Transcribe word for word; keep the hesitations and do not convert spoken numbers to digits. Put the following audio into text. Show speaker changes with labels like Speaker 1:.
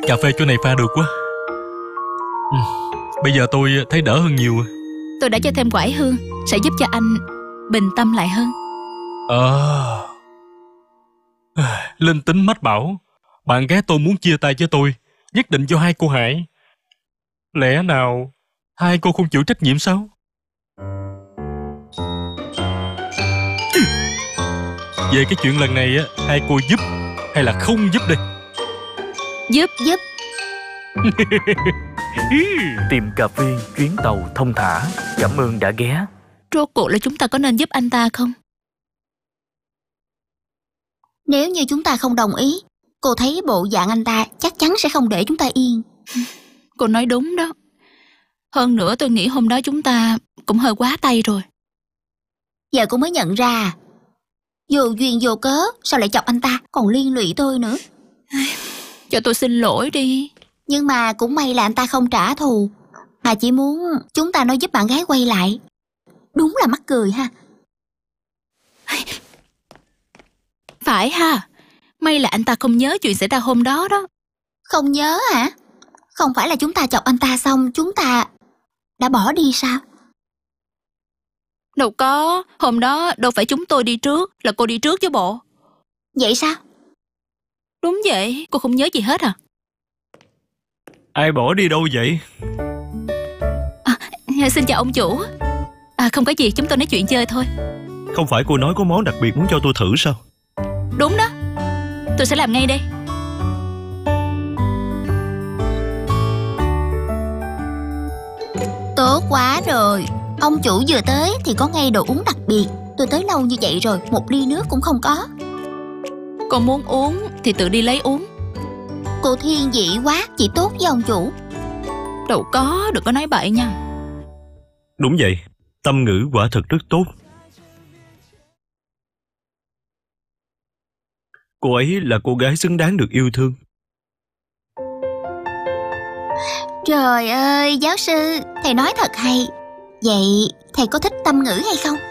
Speaker 1: Cà phê chỗ này pha được quá. ừ. Bây giờ tôi thấy đỡ hơn nhiều.
Speaker 2: Tôi đã cho thêm quải hương, sẽ giúp cho anh bình tâm lại hơn.
Speaker 1: Ờ à, Linh tính mách bảo bạn gái tôi muốn chia tay với tôi, nhất định cho hai cô Hải. Lẽ nào hai cô không chịu trách nhiệm sao? Về cái chuyện lần này á, hai cô giúp hay là không giúp đây?
Speaker 2: Giúp.
Speaker 3: Giúp.
Speaker 4: Tiệm cà phê chuyến tàu thông thả, cảm ơn đã ghé.
Speaker 2: Rốt cuộc là chúng ta có nên giúp anh ta không?
Speaker 3: Nếu như chúng ta không đồng ý, cô thấy bộ dạng anh ta chắc chắn sẽ không để chúng ta yên.
Speaker 2: Cô nói đúng đó. Hơn nữa tôi nghĩ hôm đó chúng ta cũng hơi quá tay rồi.
Speaker 3: Giờ cô mới nhận ra, vô duyên vô cớ sao lại chọc anh ta, còn liên lụy tôi nữa.
Speaker 2: Cho tôi xin lỗi đi.
Speaker 3: Nhưng mà cũng may là anh ta không trả thù, mà chỉ muốn chúng ta nói giúp bạn gái quay lại. Đúng là mắc cười ha.
Speaker 2: Phải ha. May là anh ta không nhớ chuyện xảy ra hôm đó đó.
Speaker 3: Không nhớ hả? Không phải là chúng ta chọc anh ta xong chúng ta đã bỏ đi sao?
Speaker 2: Đâu có. Hôm đó đâu phải chúng tôi đi trước, là cô đi trước chứ bộ.
Speaker 3: Vậy sao?
Speaker 2: Đúng vậy. Cô không nhớ gì hết à?
Speaker 1: Ai bỏ đi đâu vậy?
Speaker 2: À, xin chào ông chủ. À, không có gì, chúng tôi nói chuyện chơi thôi.
Speaker 5: Không phải cô nói có món đặc biệt muốn cho tôi thử sao?
Speaker 2: Đúng đó. Tôi sẽ làm ngay đây.
Speaker 3: Tốt quá rồi. Ông chủ vừa tới thì có ngay đồ uống đặc biệt. Tôi tới lâu như vậy rồi, một ly nước cũng không có.
Speaker 2: Cô muốn uống thì tự đi lấy uống.
Speaker 3: Cô thiên vị quá, chỉ tốt với ông chủ.
Speaker 2: Đâu có, đừng có nói bậy nha.
Speaker 5: Đúng vậy, tâm ngữ quả thật rất tốt. Cô ấy là cô gái xứng đáng được yêu thương.
Speaker 3: Trời ơi, giáo sư, thầy nói thật hay. Vậy thầy có thích tâm ngữ hay không?